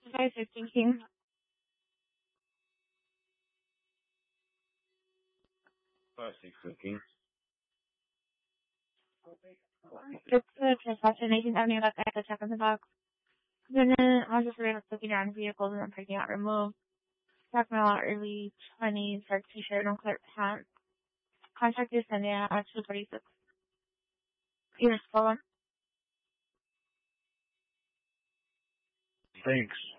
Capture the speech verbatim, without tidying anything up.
five fifteen King. five sixteen King. It's the transaction agent Avenue, like I have to check on the box. Then I was just really looking around vehicles and then parking out removed. Talking about early twenties, dark t-shirt, no clear hat. Contact is Sunday at two forty-six. Here's four one. Thanks.